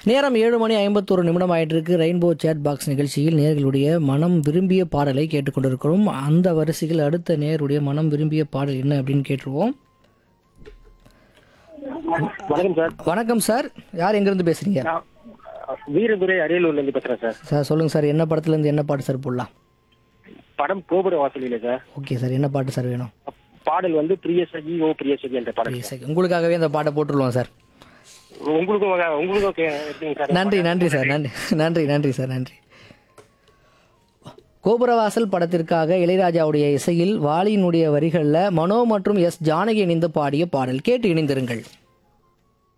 நேரம் 7:51 ஆயிட்டு இருக்கு. ரெயின்போ சேட் பாக்ஸ் நிகழ்ச்சியில் நேர்களுடைய மனம் விரும்பிய பாடலை கேட்டுக்கொண்டிருக்கிறோம். அந்த வரிசையில் அடுத்த நேருடைய மனம் விரும்பிய பாடல் என்ன அப்படின்னு கேட்டுருவோம். வணக்கம் சார். வணக்கம் சார், யார் எங்கிருந்து பேசுறீங்க? நான் வீரதுரை அரியலூர்ல இருந்து பேசுறேன் சார். சார் சொல்லுங்க சார், என்ன படத்துல இருந்து என்ன பாட்டு சார் போடலாம்? படம் கோபுர வாசலில சார். ஓகே சார், என்ன பாட்டு சார் வேணும்? பாடல் வந்து பிரிய சகி ஓ பிரிய சகி என்ற பாடல் சார். உங்களுக்காகவே அந்த பாட்டை போட்டுருவோம் சார். உங்களுக்கும் எப்படிங்க சார்? நன்றி சார், நன்றி சார், நன்றி. கோபுரவாசல் படத்திற்காக இளையராஜாவுடைய இசையில் வாலியினுடைய வரிகளில் மனோ மற்றும் எஸ் ஜானகி இணைந்து பாடிய பாடல் கேட்டு இணைந்திருங்கள்.